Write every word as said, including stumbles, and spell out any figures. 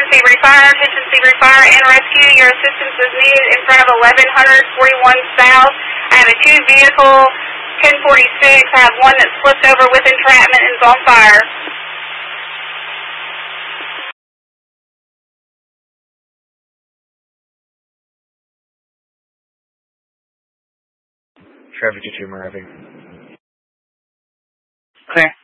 Seabury Fire, attention Seabury Fire and Rescue. Your assistance is needed in front of eleven forty-one South. I have a two vehicle, ten forty-six. I have one that flipped over with entrapment and is on fire. Traffic two, arriving. Clear.